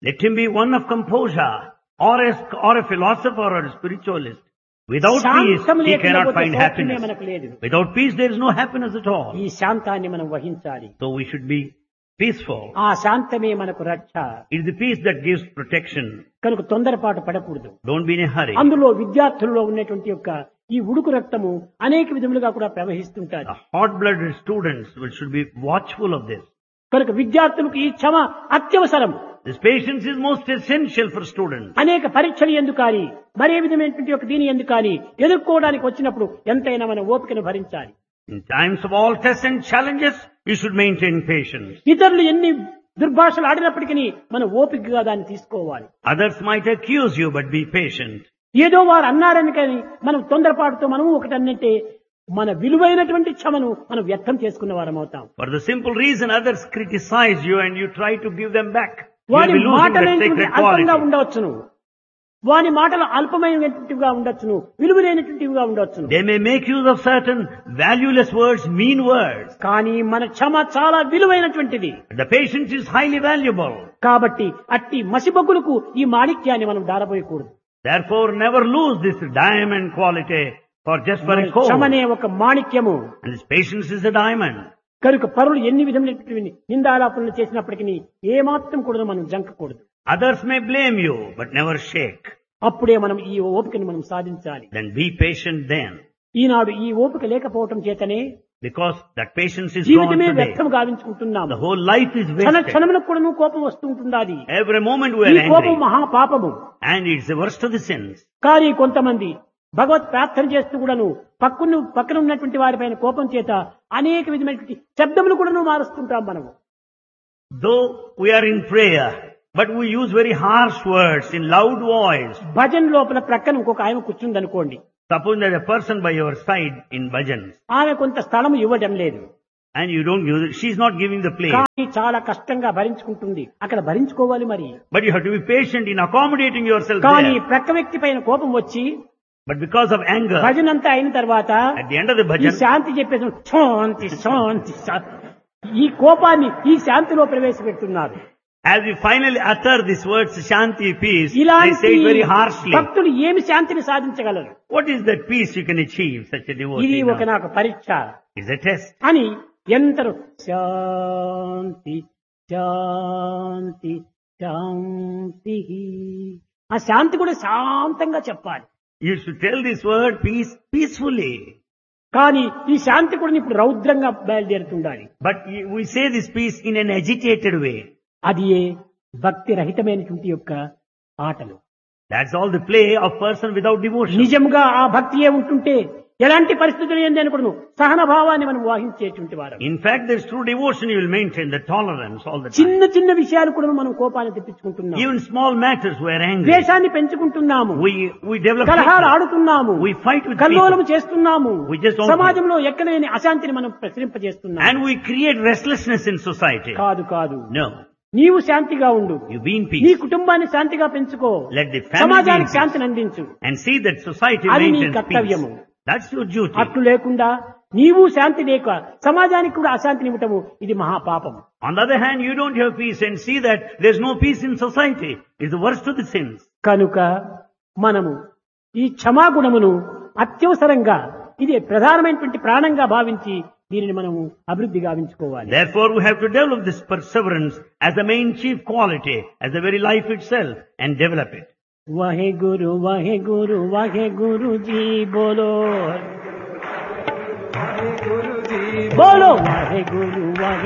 Let him be one of composure, or a philosopher or a spiritualist. Without peace, శాంతం he లేకుండా cannot పోతే find సౌఖ్యమే happiness. మనకు లేదు. Without peace, there is no happiness at all. ఈ శాంతాన్ని మనం వహించాలి. So we should be peaceful. ఆ శాంతమే మనకు రక్ష. It is the peace that gives protection. కనుక తొందరపాటు పడకూడదు. Don't be in a hurry. అందులో విద్యార్థులలో ఉన్నటువంటి యొక్క ఈ ఉడుకు రక్తము అనేక విధములుగా కూడా ప్రవహిస్తుంటారు. The hot-blooded students should be watchful of this. కనుక విద్యార్థులకు ఈ క్షమ అత్యవసరం. This patience is most essential for students. అనేక పరీక్షలు ఎందుకు కానీ మరే విధమైనటువంటి ఒక దీని ఎందుకు కానీ ఎదుర్కోవడానికి వచ్చినప్పుడు ఎంతైనా మన ఓపికను భరించాలి. In times of all tests and challenges, you should maintain patience. ఇతరులు ఎన్ని దుర్భాషలు ఆడినప్పటికీ మనం ఓపికగా దాన్ని తీసుకోవాలి. Others might accuse you, but be patient. ఏదో వారు అన్నారని కానీ మనం తొందరపాటుతో మనం ఒకటన్నంటే మన విలువైనటువంటి క్షమను మనం వ్యర్థం చేసుకున్న వారం అవుతాం. For the simple reason others criticize you and you try to give them back, you will వారి be losing that మాటలైనటువంటి sacred అల్పంగా quality. ఉండవచ్చును, వారి మాటలు అల్పమైనటువంటివిగా ఉండొచ్చును, విలువైనటువంటివిగా ఉండొచ్చును. They may make use of certain valueless words, mean words. కానీ మన క్షమ చాలా విలువైనటువంటిది. The patience is highly valuable. కాబట్టి అట్టి మసిబొగ్గులకు ఈ మాణిక్యాన్ని మనం దారబోయకూడదు. Therefore, never lose this diamond quality just for a coal. క్షమనే ఒక మాణిక్యము. And this patience is a diamond. కనుక పరులు ఎన్ని విధములైనటువంటి నిందాలాపనలు చేసినప్పటికీ ఏమాత్రం కూడా మనం జంకకూడదు. Others may blame you, but never shake. అప్పుడే మనం ఈ ఓపికను మనం సాధించాలి. Then be patient then. ఈనాడు ఈ ఓపిక లేకపోవటం చేతనే Because that patience is gone జీవితమే today. వ్యర్థం గావించుకుంటున్నాము. The whole life is క్షణ wasted. క్షణములకు కూడా కోపం వస్తుంటున్నది. Every moment we ఈ are కోపం angry. మహాపాపము. And it's the worst of the sins. కానీ కొంతమంది భగవత్ ప్రార్థన చేస్తూ కూడాను పక్కన ఉన్నటువంటి వారిపైన కోపం చేత అనేక విధమైనటువంటి శబ్దములు కూడాను మారుస్తుంటాం మనము. Though we are in prayer, but we use very harsh words in loud voice. భజన లోపల ప్రక్కన ఇంకొక ఆయన కూర్చుందనుకోండి. Suppose there's a person by your side in bhajans, ఆమె కొంత స్థలం ఇవ్వడం లేదు. and you don't give, she's not giving the place. కానీ చాలా కష్టంగా భరించుకుంటుంది. అక్కడ భరించుకోవాలి మరి. But you have to be patient in accommodating yourself కానీ there. ప్రక్క వ్యక్తి పైన కోపం వచ్చి But because of anger, భజన అంతా అయిన తర్వాత at the end of the ఈ bhajan, శాంతి చెప్పేసి శాంతి శాంతి శాంతి. ఈ కోపాన్ని ఈ శాంతిలో ప్రవేశపెడుతున్నారు. as we finally utter these words, Shanti, peace, they ఇలాంటి say it very harshly. భక్తులు ఏమి శాంతిని సాధించగలరు? What is that peace you can achieve, such a ఇది devotee? ఒక now? నాకు పరీక్ష It's a test. అని ఎందరూ శాంతి శాంతి శాంతి. ఆ శాంతి కూడా శాంతంగా చెప్పాలి. You should tell this word peace peacefully. కానీ ఈ శాంతి కూడా ఇప్పుడు రౌద్రంగా బయలుదేరుతుండాలి. But we say this peace in an agitated way. అది భక్తి రహితమైనటువంటి యొక్క ఆటలు. That's all the play of person without devotion. నిజంగా ఆ భక్తియే ఉంటుంటే ఎలాంటి పరిస్థితులు ఏంది అనుకును సహన భావాన్ని మనం వాహించేటువంటి వారు. In fact, there's true devotion, you will maintain the tolerance all the time. చిన్న చిన్న విషయాలు కూడా మనం కోపాన్ని తెప్పించుకుంటున్నాం. Even small matters we are angry. ద్వేషాన్ని పెంచుకుంటున్నాము. We develop కలహాలు hatred. ఆడుతున్నాము. We fight with కల్లోలము people. చేస్తున్నాము. We just don't సమాజంలో ఎక్కడలేని అశాంతిని మనం ప్రసరింపజేస్తున్నాము. And we create restlessness in society. కాదు కాదు, No. నీవు శాంతిగా ఉండు. You be in నీ peace. కుటుంబాన్ని శాంతిగా పెంచుకో. Let the family సమాజానికి be in శాంతిని అందించు. And see that society అది నీ maintains peace. కర్తవ్యము. That's your duty. అట్లు లేకుండా నీవు శాంతి లేక సమాజానికి కూడా అశాంతిని ఇవ్వటము ఇది మహాపాపము. On the other hand, you don't have peace and see that there's no peace in society. It's the worst of the sins. కనుక మనము ఈ క్షమాగుణమును అత్యవసరంగా ఇది ప్రధానమైనటువంటి ప్రాణంగా భావించి దీనిని మనము అభివృద్ధి గావించుకోవాలి. Therefore, we have to develop this perseverance as the main chief quality, as the very life itself, and develop it. Wahe Guru जी बोलो, बोलो वाहे गुरु